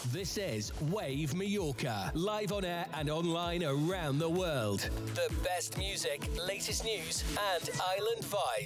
This is Wave Mallorca, live on air and online around the world. The best music, latest news, and island vibes.